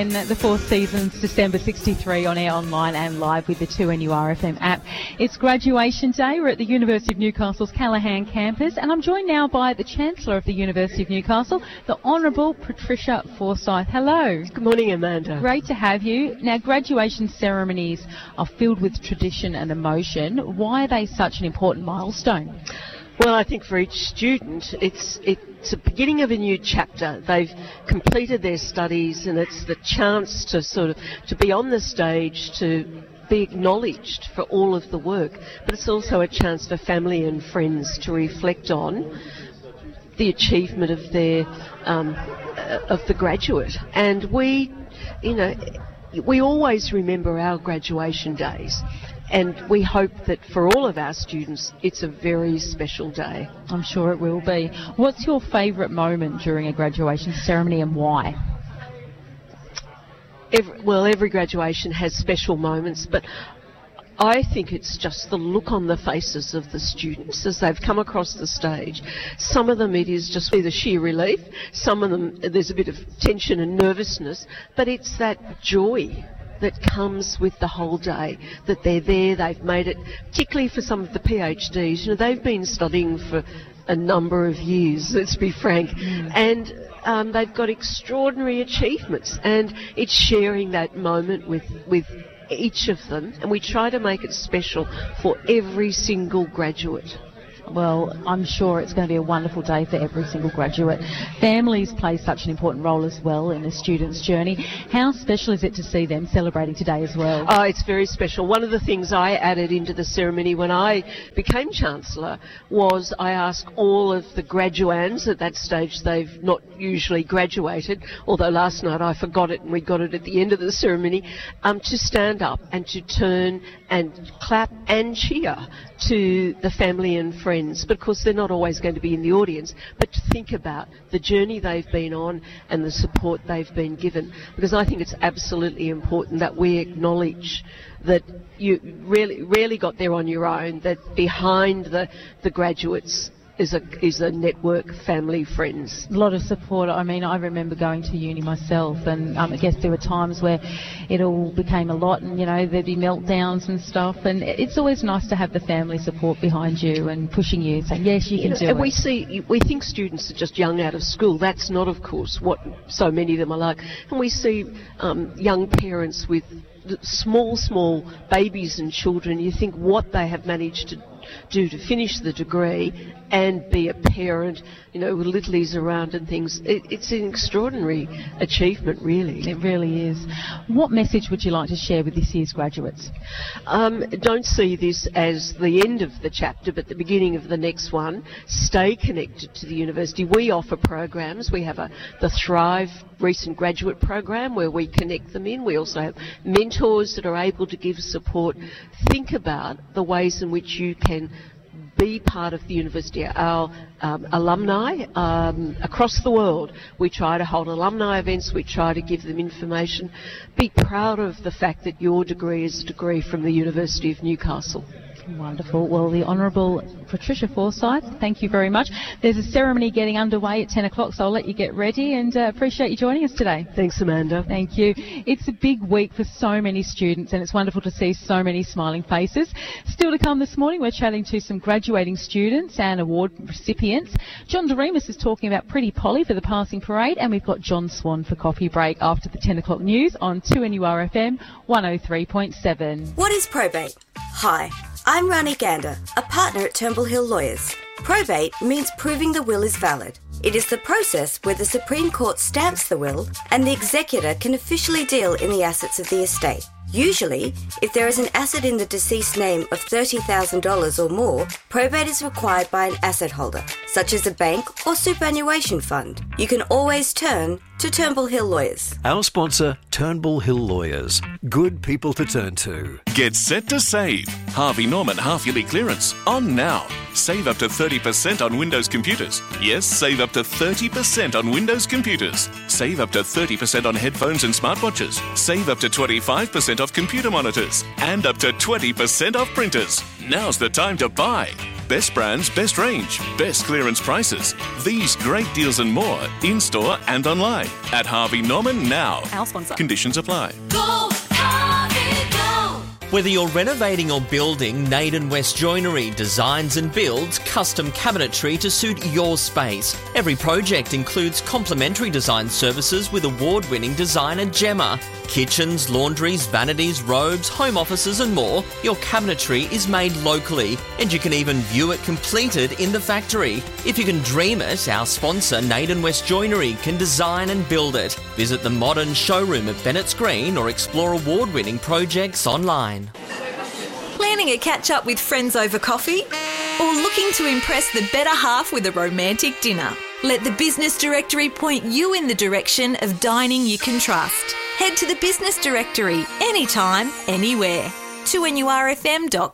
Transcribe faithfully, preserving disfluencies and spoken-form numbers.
again, the fourth season's December sixty-three on air, online and live with the two N U R F M app. It's graduation day. We're at the University of Newcastle's Callaghan campus, and I'm joined now by the Chancellor of the University of Newcastle, the Honourable Patricia Forsyth. Hello. Good morning, Amanda. Great to have you. Now, graduation ceremonies are filled with tradition and emotion. Why are they such an important milestone? Well, I think for each student, it's it's a beginning of a new chapter. They've completed their studies, and it's the chance to sort of to be on the stage, to be acknowledged for all of the work. But it's also a chance for family and friends to reflect on the achievement of their um, of the graduate. And we, you know, we always remember our graduation days. And we hope that for all of our students, it's a very special day. I'm sure it will be. What's your favourite moment during a graduation ceremony, and why? Every, well, every graduation has special moments, but I think it's just the look on the faces of the students as they've come across the stage. Some of them it is just the sheer relief. Some of them there's a bit of tension and nervousness, but it's that joy that comes with the whole day, that they're there, they've made it, particularly for some of the PhDs. You know, they've been studying for a number of years, let's be frank, mm. and um, they've got extraordinary achievements, and it's sharing that moment with, with each of them, and we try to make it special for every single graduate. Well, I'm sure it's going to be a wonderful day for every single graduate. Families play such an important role as well in a student's journey. How special is it to see them celebrating today as well? Oh, it's very special. One of the things I added into the ceremony when I became Chancellor was I asked all of the graduands, at that stage they've not usually graduated, although last night I forgot it and we got it at the end of the ceremony, um, to stand up and to turn and clap and cheer to the family and friends. But of course they're not always going to be in the audience, but to think about the journey they've been on and the support they've been given, because I think it's absolutely important that we acknowledge that you really really got there on your own, that behind the, the graduates is a is a network, family, friends. A lot of support. I mean, I remember going to uni myself, and um, I guess there were times where it all became a lot, and you know there'd be meltdowns and stuff. And it's always nice to have the family support behind you and pushing you, saying yes, you can you know, do and it. We see, we think students are just young out of school. That's not, of course, what so many of them are like. And we see um, young parents with small, small babies and children. You think what they have managed to do to finish the degree and be a parent, you know, with littlies around and things. It, it's an extraordinary achievement, really. It really is. What message would you like to share with this year's graduates? Um, don't see this as the end of the chapter, but the beginning of the next one. Stay connected to the university. We offer programs. We have a, the Thrive Recent Graduate Program where we connect them in. We also have mentors that are able to give support. Think about the ways in which you can be part of the university. Our um, alumni um, across the world, we try to hold alumni events, we try to give them information. Be proud of the fact that your degree is a degree from the University of Newcastle. Wonderful. Well, the Honourable Patricia Forsyth, thank you very much. There's a ceremony getting underway at ten o'clock, so I'll let you get ready, and uh, appreciate you joining us today. Thanks, Amanda. Thank you. It's a big week for so many students, and it's wonderful to see so many smiling faces. Still to come this morning, we're chatting to some graduating students and award recipients. John Doremus is talking about Pretty Polly for the passing parade, and we've got John Swan for coffee break after the ten o'clock news on two N U R F M one oh three point seven. What is probate? Hi, I'm Rani Gander, a partner at Turnbull Hill Lawyers. Probate means proving the will is valid. It is the process where the Supreme Court stamps the will and the executor can officially deal in the assets of the estate. Usually, if there is an asset in the deceased's name of thirty thousand dollars or more, probate is required by an asset holder, such as a bank or superannuation fund. You can always turn to Turnbull Hill Lawyers. Our sponsor, Turnbull Hill Lawyers. Good people to turn to. Get set to save. Harvey Norman half-yearly clearance on now. Save up to thirty percent on Windows computers. Yes, save up to thirty percent on Windows computers. Save up to thirty percent on headphones and smartwatches. Save up to twenty-five percent off computer monitors. And up to twenty percent off printers. Now's the time to buy. Best brands, best range, best clearance prices. These great deals and more in-store and online at Harvey Norman now. Our sponsor. Conditions apply. Go, Harvey, go! Whether you're renovating or building, Naden West Joinery designs and builds custom cabinetry to suit your space. Every project includes complimentary design services with award-winning designer Gemma. Kitchens, laundries, vanities, robes, home offices and more. Your cabinetry is made locally and you can even view it completed in the factory. If you can dream it, our sponsor Naden West Joinery can design and build it. Visit the modern showroom at Bennett's Green or explore award-winning projects online. Planning a catch-up with friends over coffee? Or looking to impress the better half with a romantic dinner? Let the Business Directory point you in the direction of dining you can trust. Head to the Business Directory anytime, anywhere. two N U R F M dot